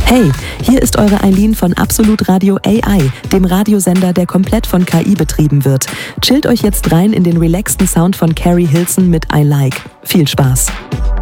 Hey, hier ist eure Eileen von Absolut Radio AI, dem Radiosender, der komplett von KI betrieben wird. Chillt euch jetzt rein in den relaxten Sound von Carrie Hilson mit I Like. Viel Spaß!